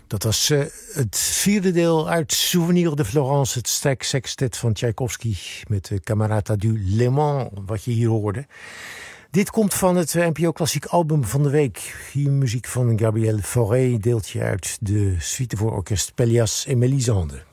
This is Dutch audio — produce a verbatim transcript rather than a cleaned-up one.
Dat was uh, het vierde deel uit Souvenir de Florence, het strijksextet van Tchaikovsky met de Camerata du Léman, wat je hier hoorde. Dit komt van het N P O Klassiek album van de week. Hier muziek van Gabriel Fauré, deeltje uit de suite voor orkest Pelléas et Mélisande.